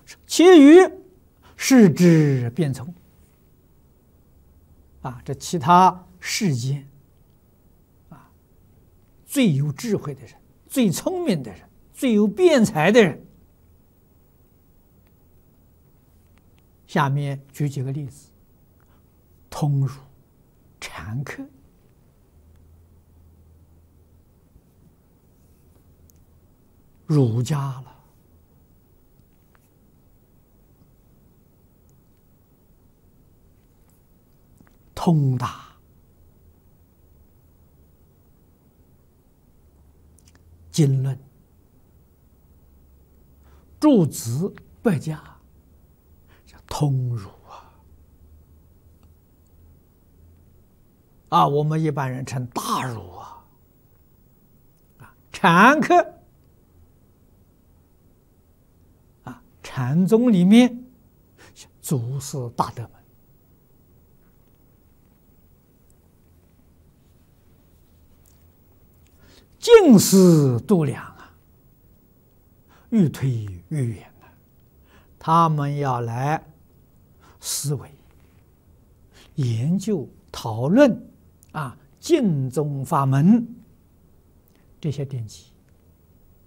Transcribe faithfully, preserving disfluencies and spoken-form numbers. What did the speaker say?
其余视之便从。啊，这其他世间啊，最有智慧的人、最聪明的人、最有辩才的人，下面举几个例子：通儒、禅客。儒家了，通达，经论，诸子百家，叫通儒啊！啊，我们一般人称大儒啊！啊，禅客。禅宗里面，祖师大德们，进士度量啊，愈推愈远了。他们要来思维、研究、讨论啊，净宗法门这些典籍。